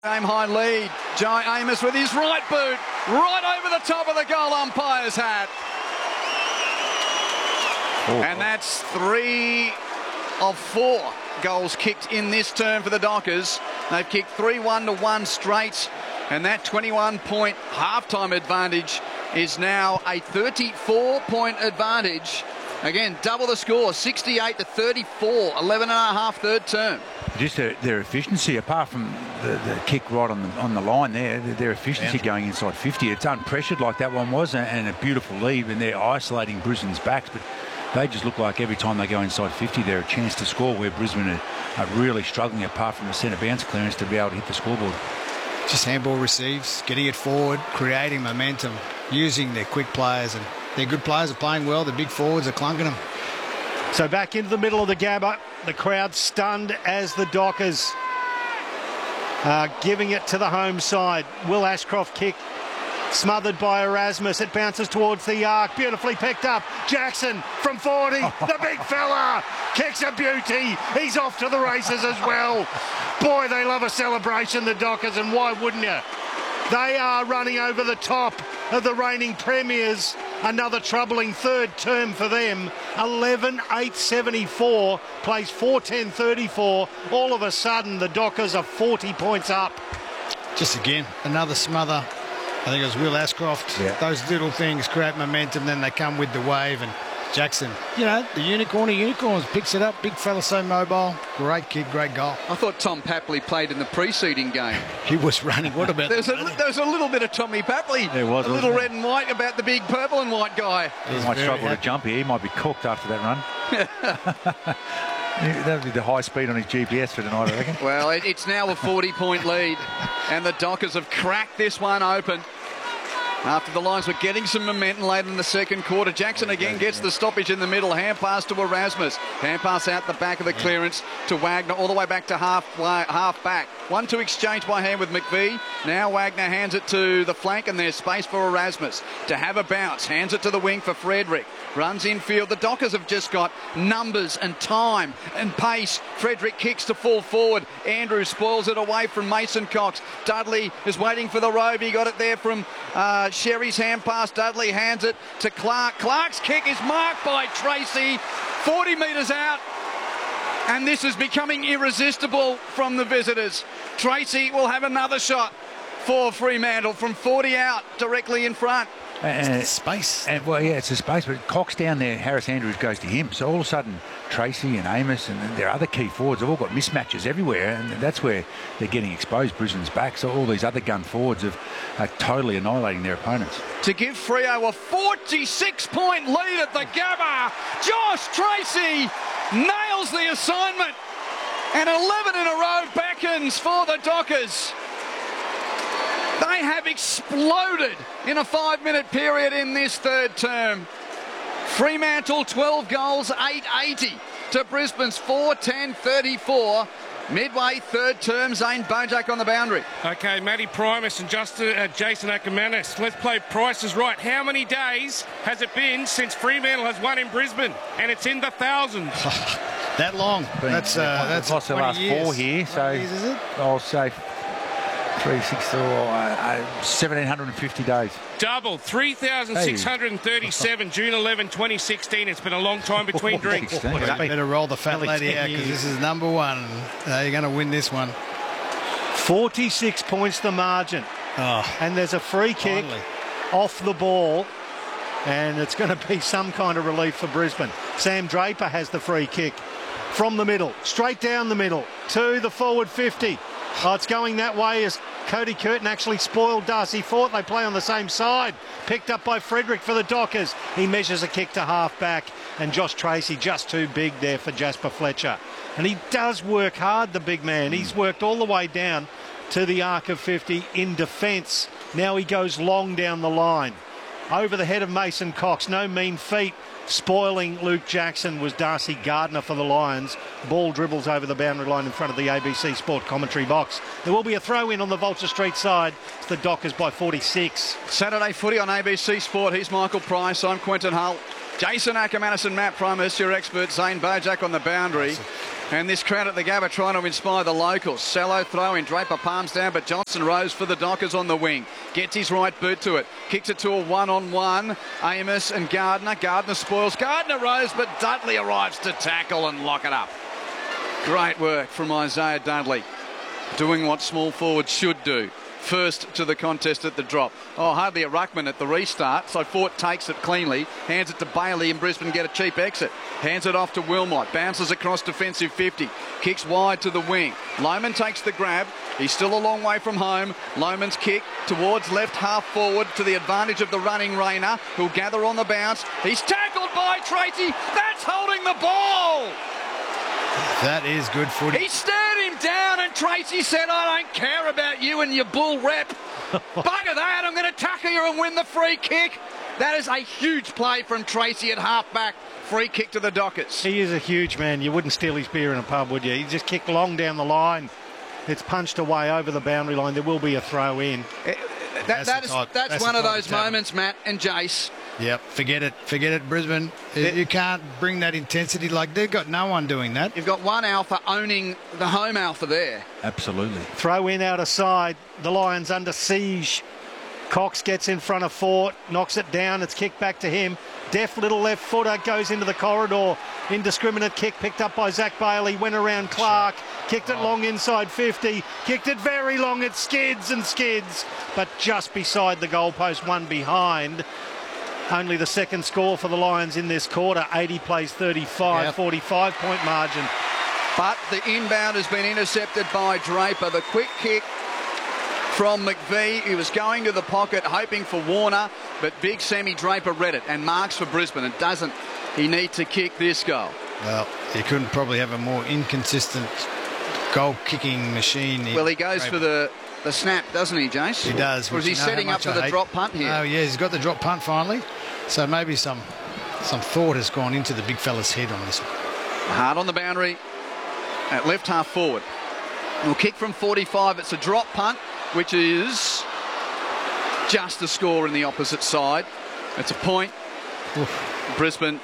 Game high lead. Jai Amos with his right boot right over the top of the goal umpire's hat. And that's 3 of 4 goals kicked in this term for the Dockers. They've kicked 3-1 to 1 straight, and that 21-point halftime advantage is now a 34-point advantage. Again, double the score, 68 to 34, 11 and a half third term. Just their efficiency, apart from the kick right on the line there, their efficiency going inside 50. It's unpressured like that one was, and a beautiful lead, and they're isolating Brisbane's backs, but they just look like every time they go inside 50, they're a chance to score, where Brisbane are really struggling, apart from the centre bounce clearance, to be able to hit the scoreboard. Just handball receives, getting it forward, creating momentum, using their quick players, and their good players are playing well. The big forwards are clunking them. So back into the middle of the Gabba, the crowd stunned as the Dockers are giving it to the home side. Will Ashcroft kick, smothered by Erasmus. It bounces towards the arc, beautifully picked up. Jackson from 40, the big fella, kicks a beauty. He's off to the races as well. Boy, they love a celebration, the Dockers, and why wouldn't you? They are running over the top of the reigning premiers. Another troubling third term for them. 11-8-74, plays 4-10-34. All of a sudden, the Dockers are 40 points up. Just again, another smother. I think it was Will Ashcroft. Yeah. Those little things create momentum, then they come with the wave. And Jackson, you know, the unicorn of unicorns, picks it up. Big fella, so mobile. Great kid, great goal. I thought Tom Papley played in the preceding game. He was running. What about There's a little bit of Tommy Papley. There was, a little red and white about the big purple and white guy. He might struggle to jump here. He might be cooked after that run. That'll be the high speed on his GPS for tonight, I reckon. Well, it's now a 40-point lead, and the Dockers have cracked this one open. After the Lions were getting some momentum late in the second quarter, Jackson again gets the stoppage in the middle. Hand pass to Erasmus. Hand pass out the back of the clearance to Wagner, all the way back to half back. 1-2 exchange by hand with McVie. Now Wagner hands it to the flank, and there's space for Erasmus to have a bounce. Hands it to the wing for Frederick. Runs infield. The Dockers have just got numbers and time and pace. Frederick kicks to full forward. Andrews spoils it away from Mason Cox. Dudley is waiting for the robe. He got it there from Sherry's hand pass. Dudley hands it to Clark. Clark's kick is marked by Tracy, 40 metres out. And this is becoming irresistible from the visitors. Tracy will have another shot for Fremantle from 40 out, directly in front. It's space. And, well, yeah, it's a space, but Cox down there, Harris Andrews goes to him. So all of a sudden, Tracy and Amos and their other key forwards have all got mismatches everywhere, and that's where they're getting exposed, Brisbane's back. So all these other gun forwards are totally annihilating their opponents. To give Freo a 46-point lead at the Gabba, Josh Tracy nails the assignment, and 11 in a row beckons for the Dockers. They have exploded in a 5-minute period in this third term. Fremantle 12 goals, 880 to Brisbane's 4-10-34. Midway third term, Zane Bojak on the boundary. Okay, Matty Primus and Jason Ackermanis. Let's play Price is Right. How many days has it been since Fremantle has won in Brisbane? And it's in the thousands. That long. That's lost the last years. 4 here, so years, is it? I'll say 1,750 days. Double, 3,637, June 11, 2016. It's been a long time between drinks. Better roll the fat lady out, because this is number one. You're going to win this one. 46 points the margin. And there's a free kick off the ball, and it's going to be some kind of relief for Brisbane. Sam Draper has the free kick from the middle, straight down the middle to the forward 50. Oh, it's going that way as Cody Curtin actually spoiled Darcy Fort. They play on the same side. Picked up by Frederick for the Dockers. He measures a kick to half back, and Josh Tracy just too big there for Jasper Fletcher. And he does work hard, the big man. He's worked all the way down to the arc of 50 in defence. Now he goes long down the line. Over the head of Mason Cox. No mean feat. Spoiling Luke Jackson was Darcy Gardner for the Lions. Ball dribbles over the boundary line in front of the ABC Sport commentary box. There will be a throw-in on the Vulture Street side. It's the Dockers by 46. Saturday footy on ABC Sport. He's Michael Price. I'm Quentin Hull. Jason Ackermanis and Matt Primus, your expert. Zane Bojak on the boundary. And this crowd at the Gabba trying to inspire the locals. Sallow throw in, Draper palms down, but Johnson rose for the Dockers on the wing. Gets his right boot to it. Kicks it to a one-on-one. Amos and Gardner. Gardner spoils. Gardner rose, but Dudley arrives to tackle and lock it up. Great work from Isaiah Dudley. Doing what small forwards should do. First to the contest at the drop. Oh, hardly a ruckman at the restart, so Fort takes it cleanly, hands it to Bailey, and Brisbane get a cheap exit. Hands it off to Wilmot, bounces across defensive 50, kicks wide to the wing. Lohman takes the grab. He's still a long way from home. Lohman's kick towards left half forward to the advantage of the running Rayner, who'll gather on the bounce. He's tackled by Tracy. That's holding the ball. That is good footy. He stared him down and Tracy said, I don't care about you and your bull rep. Bugger that, I'm going to tackle you and win the free kick. That is a huge play from Tracy at half-back. Free kick to the Dockers. He is a huge man. You wouldn't steal his beer in a pub, would you? He just kicked long down the line. It's punched away over the boundary line. There will be a throw in. That's one of those moments, Matt and Jace. Yep, forget it, Brisbane. You can't bring that intensity. Like, they've got no one doing that. You've got one alpha owning the home alpha there. Absolutely. Throw in out of side. The Lions under siege. Cox gets in front of Fort, knocks it down. It's kicked back to him. Deft little left footer goes into the corridor. Indiscriminate kick picked up by Zach Bailey. Went around Clark. Kicked it long inside 50. Kicked it very long. It skids and skids. But just beside the goalpost, one behind. Only the second score for the Lions in this quarter. 80 plays 35, yep. 45-point margin. But the inbound has been intercepted by Draper. The quick kick from McVee. He was going to the pocket, hoping for Warner, but big Sammy Draper read it and marks for Brisbane. And doesn't he need to kick this goal? Well, you couldn't probably have a more inconsistent goal-kicking machine. Well, he goes for the snap, doesn't he, Jace? He does. Or is he setting up for the drop punt here? Oh, yeah, he's got the drop punt finally. So maybe some thought has gone into the big fella's head on this one. Hard on the boundary at left half forward. We'll kick from 45. It's a drop punt, which is just a score in the opposite side. It's a point. Oof. Brisbane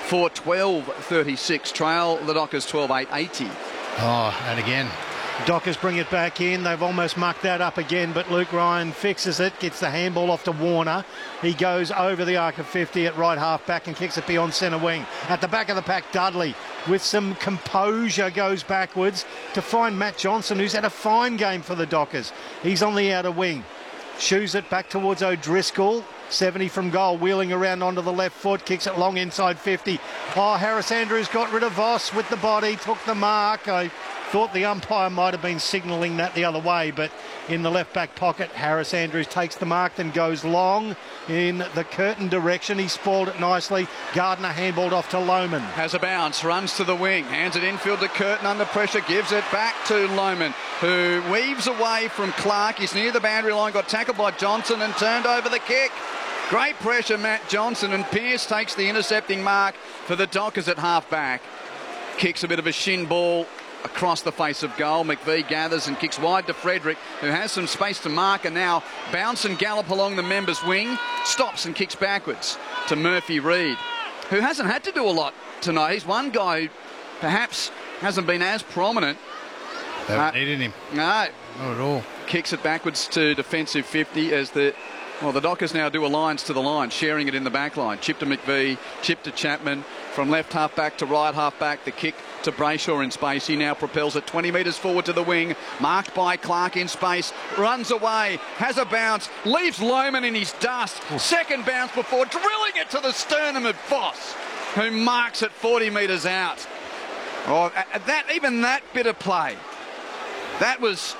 4-12-36. Trail the Dockers 12-8-80. Oh, and again. Dockers bring it back in. They've almost mucked that up again, but Luke Ryan fixes it, gets the handball off to Warner. He goes over the arc of 50 at right half back and kicks it beyond centre wing. At the back of the pack, Dudley, with some composure, goes backwards to find Matt Johnson, who's had a fine game for the Dockers. He's on the outer wing. Shoos it back towards O'Driscoll. 70 from goal, wheeling around onto the left foot, kicks it long inside 50. Oh, Harris Andrews got rid of Voss with the body, took the mark. I thought the umpire might have been signalling that the other way, but in the left back pocket, Harris Andrews takes the mark, then goes long in the Curtin direction. He spoiled it nicely. Gardner handballed off to Lohman. Has a bounce, runs to the wing, hands it infield to Curtin under pressure, gives it back to Lohman, who weaves away from Clark. He's near the boundary line, got tackled by Johnson and turned over the kick. Great pressure, Matt Johnson, and Pearce takes the intercepting mark for the Dockers at half-back. Kicks a bit of a shin ball across the face of goal. McVee gathers and kicks wide to Frederick, who has some space to mark, and now bounce and gallop along the members' wing. Stops and kicks backwards to Murphy Reid, who hasn't had to do a lot tonight. He's one guy who perhaps hasn't been as prominent. They haven't needed him. No. Not at all. Kicks it backwards to defensive 50 as the Dockers now do a lines to the line, sharing it in the back line. Chip to McVee, chip to Chapman. From left half back to right half back, the kick to Brayshaw in space. He now propels it 20 metres forward to the wing, marked by Clark in space, runs away, has a bounce, leaves Lohman in his dust. Second bounce before drilling it to the sternum of Voss, who marks it 40 metres out. Oh, even that bit of play, that was,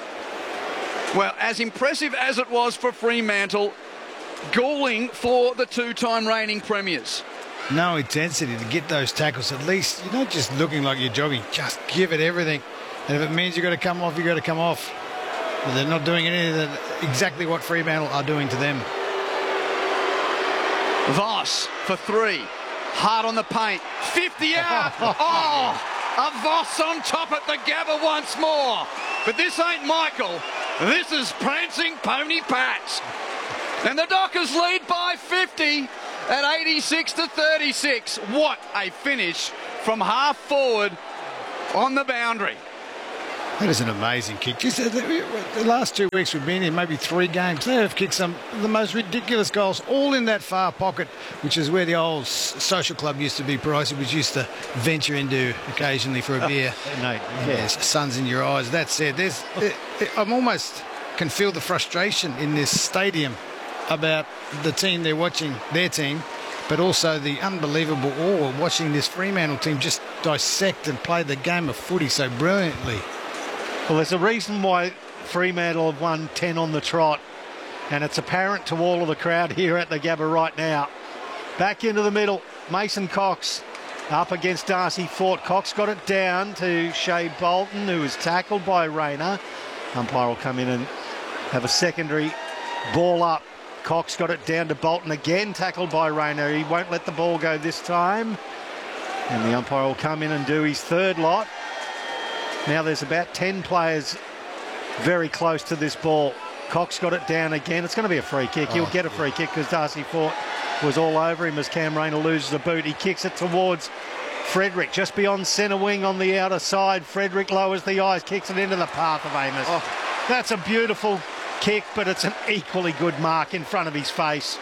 well, as impressive as it was for Fremantle, galling for the two-time reigning premiers. No intensity to get those tackles. At least you're not just looking like you're jogging. Just give it everything. And if it means you've got to come off, you've got to come off. But they're not doing anything exactly what Fremantle are doing to them. Voss for 3. Hard on the paint. 50 out. Oh, a Voss on top at the Gabba once more. But this ain't Michael. This is Prancing Pony Pat. And the Dockers lead by 50 at 86-36. What a finish from half forward on the boundary. That is an amazing kick. Just the last 2 weeks we've been in, maybe 3 games, they have kicked some of the most ridiculous goals, all in that far pocket, which is where the old social club used to be, Pricey, which used to venture into occasionally for a beer. Yes, sun's in your eyes. That said, I'm almost can feel the frustration in this stadium about the team they're watching, their team, but also the unbelievable awe of watching this Fremantle team just dissect and play the game of footy so brilliantly. Well, there's a reason why Fremantle have won 10 on the trot, and it's apparent to all of the crowd here at the Gabba right now. Back into the middle, Mason Cox up against Darcy Fort. Cox got it down to Shea Bolton, who was tackled by Rayner. Umpire will come in and have a secondary ball up. Cox got it down to Bolton again, tackled by Rayner. He won't let the ball go this time. And the umpire will come in and do his third lot. Now there's about 10 players very close to this ball. Cox got it down again. It's going to be a free kick. He'll get a free kick because Darcy Fort was all over him as Cam Rayner loses the boot. He kicks it towards Frederick, just beyond centre wing on the outer side. Frederick lowers the eyes, kicks it into the path of Amos. That's a beautiful kick, but it's an equally good mark in front of his face.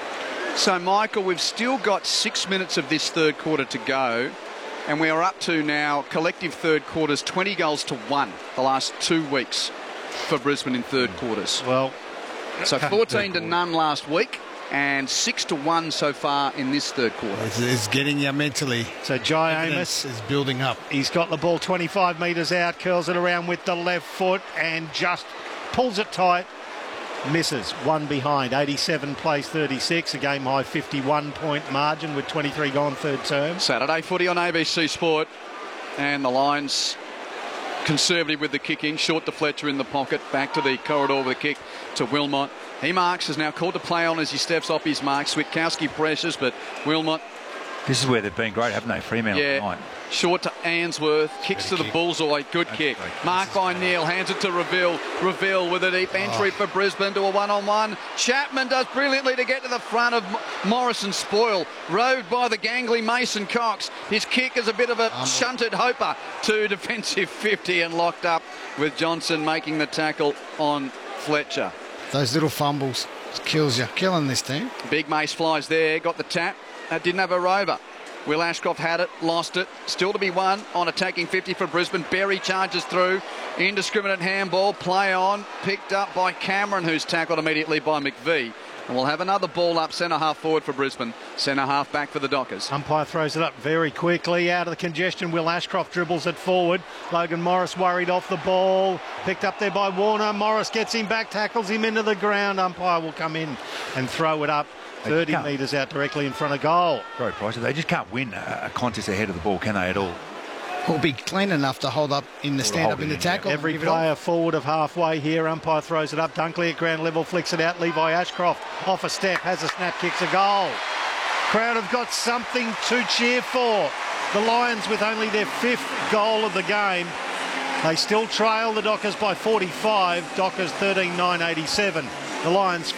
So, Michael, we've still got 6 minutes of this third quarter to go. And we are up to now collective third quarters, 20 goals to 1 the last 2 weeks for Brisbane in third quarters. Well, so 14 to none last week and 6 to 1 so far in this third quarter. It's getting you mentally. So Jai Amos is building up. He's got the ball 25 metres out, curls it around with the left foot and just pulls it tight. Misses, one behind, 87 plays 36, a game high 51-point margin with 23 gone third term. Saturday footy on ABC Sport, and the Lions conservative with the kicking, short to Fletcher in the pocket, back to the corridor with a kick to Wilmot. He marks, is now called to play on as he steps off his mark. Switkowski pressures, but Wilmot. This is where they've been great, haven't they, Fremantle tonight? Short to Ainsworth, kicks to the bullseye, good kick. Marked by Neal, hands it to Reveal. Reveal with a deep entry for Brisbane to a one-on-one. Chapman does brilliantly to get to the front of Morrison Spoil. Rode by the gangly Mason Cox. His kick is a bit of a shunted hoper to defensive 50 and locked up with Johnson making the tackle on Fletcher. Those little fumbles kills you, killing this team. Big Mace flies there, got the tap. Didn't have a rover. Will Ashcroft had it, lost it. Still to be won on attacking 50 for Brisbane. Berry charges through. Indiscriminate handball. Play on. Picked up by Cameron, who's tackled immediately by McVee. And we'll have another ball up centre half forward for Brisbane. Centre half back for the Dockers. Umpire throws it up very quickly. Out of the congestion, Will Ashcroft dribbles it forward. Logan Morris worried off the ball. Picked up there by Warner. Morris gets him back, tackles him into the ground. Umpire will come in and throw it up 30 metres out directly in front of goal. Sorry, Price. They just can't win a contest ahead of the ball, can they, at all? Will be clean enough to hold up in the stand-up in the tackle. Every player forward of halfway here. Umpire throws it up. Dunkley at ground level, flicks it out. Levi Ashcroft off a step, has a snap, kicks a goal. Crowd have got something to cheer for. The Lions with only their 5th goal of the game. They still trail the Dockers by 45. Dockers 13-9-87. The Lions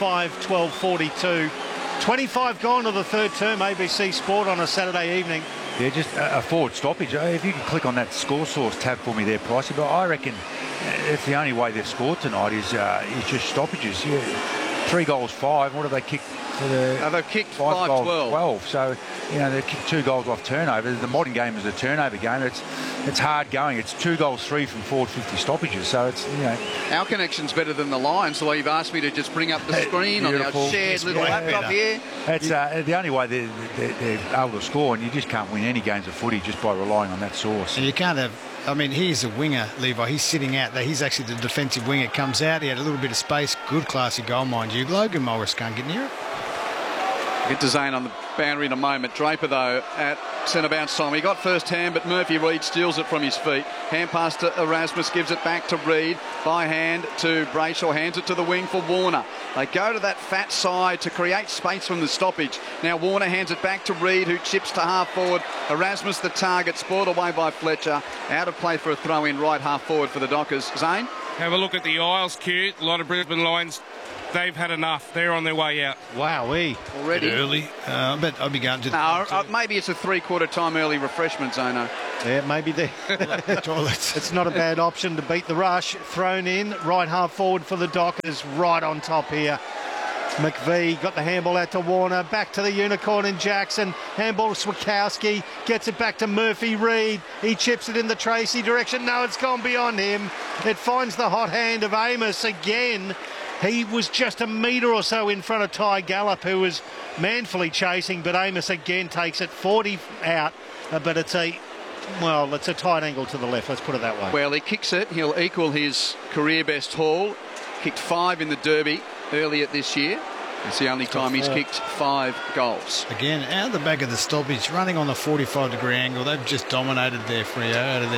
5-12-42. 25 gone to the third term, ABC Sport on a Saturday evening. Yeah, just a forward stoppage. If you can click on that score source tab for me there, Pricey, but I reckon it's the only way they've scored tonight is just stoppages. Yeah. 3 goals, 5. What have they kicked? They've kicked 5 goals, 12. So, you know, they've kicked 2 goals off turnover. The modern game is a turnover game. It's hard going. It's 2 goals, 3 from forward 50 stoppages. So it's, you know. Our connection's better than the Lions, the way you've asked me to just bring up the screen on our shared little laptop here. It's the only way they're able to score, and you just can't win any games of footy just by relying on that source. And you can't have. I mean, he's a winger, Levi. He's sitting out there. He's actually the defensive winger. Comes out. He had a little bit of space. Good, classy goal, mind you. Logan Morris can't get near it. Get to Zane on the boundary in a moment. Draper, though, at centre bounce time. He got first hand, but Murphy Reid steals it from his feet. Hand pass to Erasmus, gives it back to Reid. By hand to Brayshaw, hands it to the wing for Warner. They go to that fat side to create space from the stoppage. Now Warner hands it back to Reid, who chips to half forward. Erasmus the target, spoiled away by Fletcher. Out of play for a throw in right half forward for the Dockers. Zane? Have a look at the Isles queue. A lot of Brisbane Lions, they've had enough. They're on their way out. Wowee. Already. Early. But I'll be going to No, maybe it's a three-quarter time early refreshment, Zono. Yeah, maybe the toilets. It's not a bad option to beat the rush. Thrown in, right half forward for the Dockers, right on top here. McVee got the handball out to Warner, back to the Unicorn in Jackson. Handball to Swakowski, gets it back to Murphy Reid. He chips it in the Tracy direction. No, it's gone beyond him. It finds the hot hand of Amos again. He was just a metre or so in front of Ty Gallup, who was manfully chasing, but Amos again takes it 40 out. But it's a tight angle to the left, let's put it that way. Well, he kicks it. He'll equal his career best haul. Kicked 5 in the Derby earlier this year. It's the only time he's kicked 5 goals. Again, out the back of the stoppage, running on the 45-degree angle. They've just dominated there, Freo, out of their